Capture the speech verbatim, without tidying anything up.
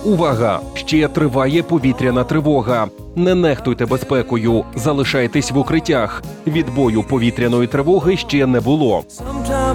Увага! Ще триває повітряна тривога. Не нехтуйте безпекою, залишайтесь в укриттях. Відбою повітряної тривоги ще не було. Sometimes